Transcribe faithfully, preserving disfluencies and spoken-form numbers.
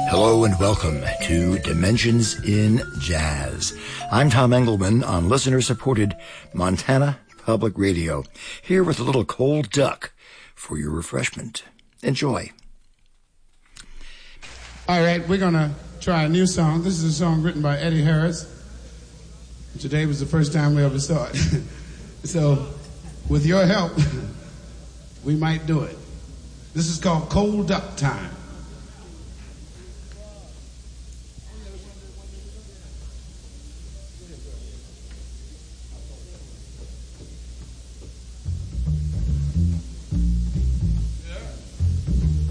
Hello and welcome to Dimensions in Jazz. I'm Tom Engelman on listener-supported Montana Public Radio, here with a little cold duck for your refreshment. Enjoy. All right, we're going to try a new song. This is a song written by Eddie Harris. Today was the first time we ever saw it. So, with your help, we might do it. This is called Cold Duck Time.